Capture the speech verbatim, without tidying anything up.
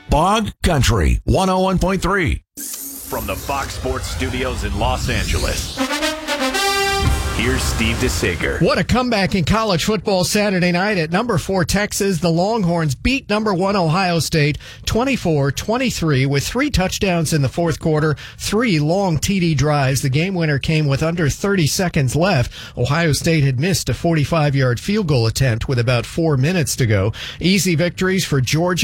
Bog Country one oh one point three. From the Fox Sports Studios in Los Angeles, here's Steve DeSager. What a comeback in college football Saturday night. At number four Texas, the Longhorns beat number one Ohio State twenty-four twenty-three with three touchdowns in the fourth quarter, three long T D drives. The game winner came with under thirty seconds left. Ohio State had missed a forty-five yard field goal attempt with about four minutes to go. Easy victories for Georgia